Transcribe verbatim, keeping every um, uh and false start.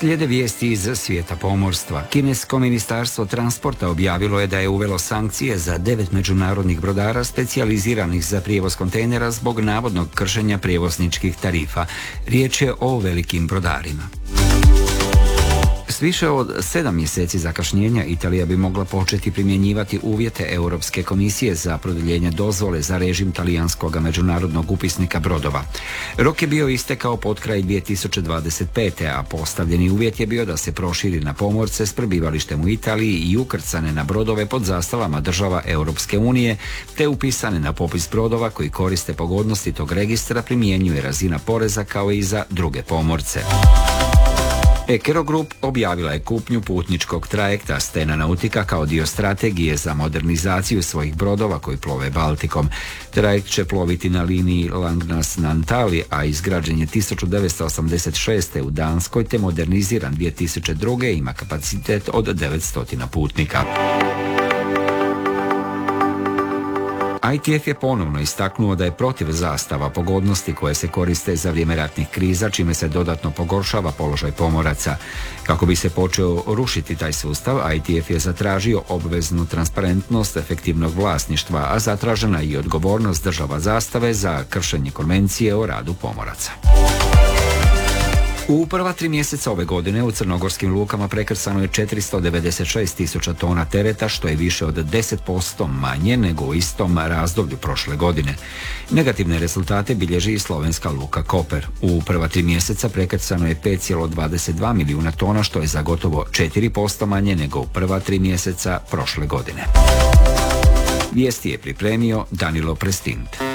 Slijede vijesti iz svijeta pomorstva. Kinesko ministarstvo transporta objavilo je da je uvelo sankcije za devet međunarodnih brodara specijaliziranih za prijevoz kontejnera zbog navodnog kršenja prijevozničkih tarifa. Riječ je o velikim brodarima. S više od sedam mjeseci zakašnjenja Italija bi mogla početi primjenjivati uvjete Europske komisije za produljenje dozvole za režim talijanskog međunarodnog upisnika brodova. Rok je bio istekao potkraj dvije tisuće dvadeset pete. a postavljeni uvjet je bio da se proširi na pomorce s prebivalištem u Italiji i ukrcane na brodove pod zastavama država Europske unije, te upisane na popis brodova koji koriste pogodnosti tog registra primjenjuje razina poreza kao i za druge pomorce. Eckerö Group objavila je kupnju putničkog trajekta Stena Nautica kao dio strategije za modernizaciju svojih brodova koji plove Baltikom. Trajekt će ploviti na liniji Langnes-Naantali, a izgrađen je tisuću devetsto osamdeset šeste. u Danskoj te moderniziran dvije tisuće druge. ima kapacitet od devetsto putnika. I T F je ponovno istaknuo da je protiv zastava pogodnosti koje se koriste za vrijeme ratnih kriza, čime se dodatno pogoršava položaj pomoraca. Kako bi se počeo rušiti taj sustav, I T F je zatražio obveznu transparentnost efektivnog vlasništva, a zatražena je i odgovornost država zastave za kršenje konvencije o radu pomoraca. U prva tri mjeseca ove godine u crnogorskim lukama prekrcano je četiristo devedeset šest tisuća tona tereta, što je više od deset posto manje nego u istom razdoblju prošle godine. Negativne rezultate bilježi i slovenska luka Koper. U prva tri mjeseca prekrcano je pet zarez dvadeset dva milijuna tona, što je za gotovo četiri posto manje nego u prva tri mjeseca prošle godine. Vijesti je pripremio Danilo Prestint.